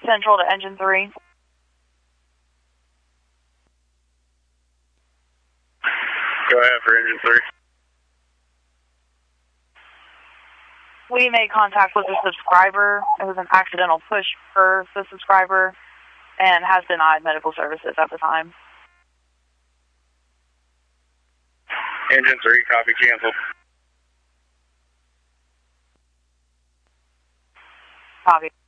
Central to Engine 3. Go ahead for Engine 3. We made contact with the subscriber. It was an accidental push for the subscriber and has denied medical services at the time. Engine 3, copy, canceled. Copy.